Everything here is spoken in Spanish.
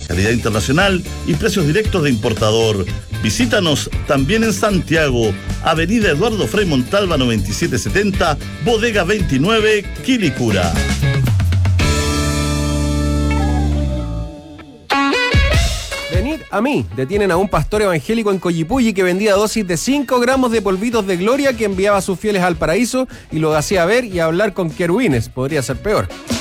calidad internacional y precios directos de importador. Visítanos también en Santiago, Avenida Eduardo Frei Montalva 9770, Bodega 29, Quilicura. Venid a mí. Detienen a un pastor evangélico en Collipulli que vendía dosis de 5 gramos de polvitos de gloria que enviaba a sus fieles al paraíso y lo hacía ver y hablar con querubines. Podría ser peor.